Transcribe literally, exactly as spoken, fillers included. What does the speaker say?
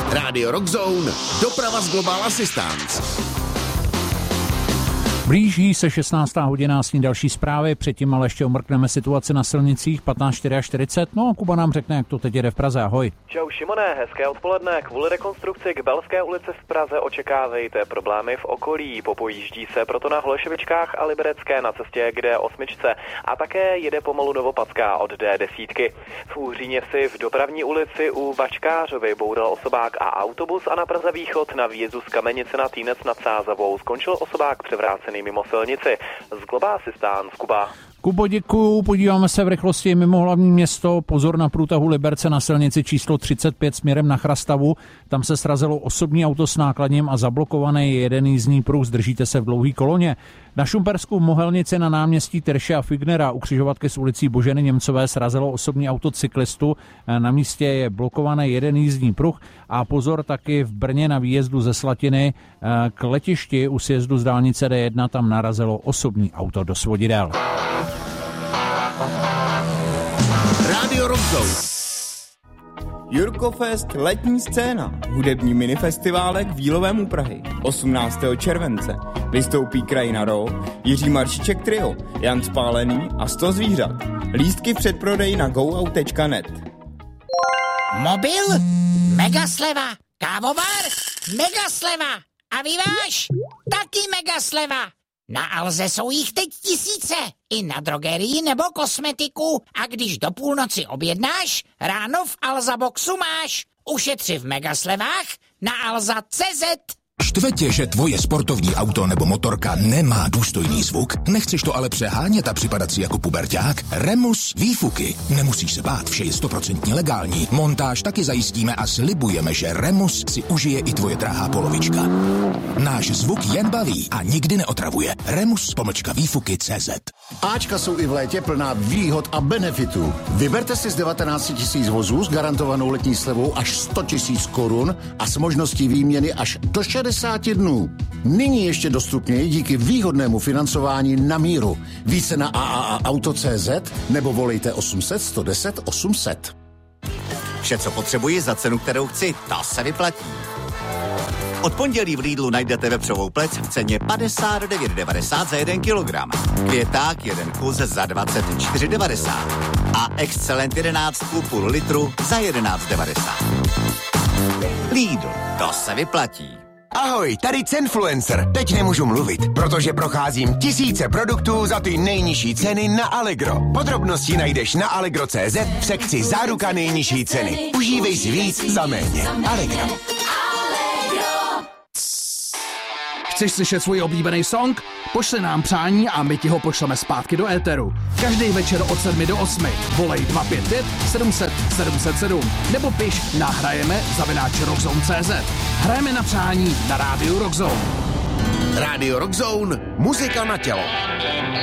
Rádio Rockzone, doprava z Global Assistance. Blíží se šestnáctá hodina, s ní další zprávy, předtím ale ještě omrkneme situaci na silnicích patnáct čtyřicet. No a Kuba nám řekne, jak to teď jede v Praze. Ahoj. Čau Šimone, hezké odpoledne. Kvůli rekonstrukci k Belské ulici v Praze očekávejte problémy v okolí. Popojíždí se proto na Holešovičkách a Liberecké na cestě k D osm a také jede pomalu Novopadská od D deset. V Úhříně si v Dopravní ulici u Vačkářovy boural osobák a autobus a na Praze východ na výjezdu z Kamenice na Týnec nad Sázavou skončil osobák převrácený mimo silnici. Z Global Assistance, Kuba. Kubo, děkuju. Podíváme se v rychlosti mimo hlavní město. Pozor na průtahu Liberce na silnici číslo třicet pět směrem na Chrastavu. Tam se srazilo osobní auto s nákladním a zablokovaný je jeden jízdní pruh. Zdržíte se v dlouhý koloně. Na Šumpersku v Mohelnici na náměstí Terše a Fignera u křižovatky s ulicí Boženy Němcové srazilo osobní auto cyklistu. Na místě je blokovaný jeden jízdní pruh a pozor taky v Brně na výjezdu ze Slatiny k letišti u sjezdu z dálnice D jedna, tam narazilo osobní auto do svodidel. Rádio Rockzone. Jurkofest letní scéna. Hudební minifestiválek v Jílovém u Prahy. osmnáctého července. Vystoupí Krajina Rock, Jiří Maršiček Trio, Jan Spálený a sto zvířat. Lístky v předprodeji na goout tečka net. Mobil? Mega sleva. Kávovar? Mega sleva. A vyváž? Taky mega sleva. Na Alze jsou jich teď tisíce. I na drogerii nebo kosmetiku. A když do půlnoci objednáš, ráno v Alza Boxu máš. Ušetři v megaslevách na alza tečka cé zet. Štve tě, že tvoje sportovní auto nebo motorka nemá důstojný zvuk? Nechceš to ale přehánět a připadat si jako puberťák? Remus výfuky. Nemusíš se bát, vše je stoprocentně legální. Montáž taky zajistíme a slibujeme, že Remus si užije i tvoje drahá polovička. Náš zvuk jen baví a nikdy neotravuje. Remus pomlčka výfuky tečka cé zet. Áčka jsou i v létě plná výhod a benefitů. Vyberte si z devatenáct tisíc vozů s garantovanou letní slevou až sto tisíc korun a s možností výměny až do šedesát dnů. Nyní ještě dostupněji díky výhodnému financování na míru. Více na a a a auto tečka cé zet nebo volejte osm set sto deset osm set. Vše, co potřebuji za cenu, kterou chci, ta se vyplatí. Od pondělí v Lidlu najdete vepřovou plec v ceně padesát devět devadesát za jeden kilogram. Květák jeden kus za dvacet čtyři devadesát. A Excelent jedenáct půl litru za jedenáct devadesát. Lidl, to se vyplatí. Ahoj, tady Cenfluencer. Teď nemůžu mluvit, protože procházím tisíce produktů za ty nejnižší ceny na Allegro. Podrobnosti najdeš na allegro tečka cé zet v sekci Záruka nejnižší ceny. Užívej si víc za méně. Allegro. Chceš slyšet svůj oblíbený song? Pošli nám přání a my ti ho pošleme zpátky do éteru. Každý večer od sedmi do osmi. Volej dva pět pět sedm set sedm set sedm nebo piš na hrajeme zavináč rockzone tečka cé zet. Hrajeme na přání na rádiu Rockzone. Rádio Rockzone, muzika na tělo.